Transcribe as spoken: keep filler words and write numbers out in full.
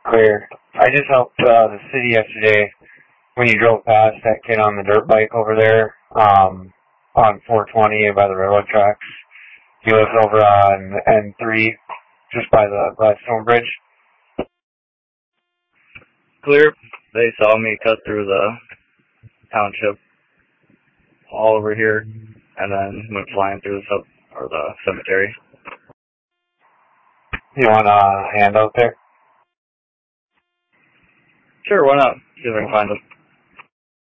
Clear. I just helped uh, the city yesterday when you drove past that kid on the dirt bike over there um, on four twenty by the railroad tracks. He lives over on N three, just by the Gladstone Bridge. Clear. They saw me cut through the township all over here, and then went flying through the sub or the cemetery. You want a hand out there? Sure, why not? See if I can find them.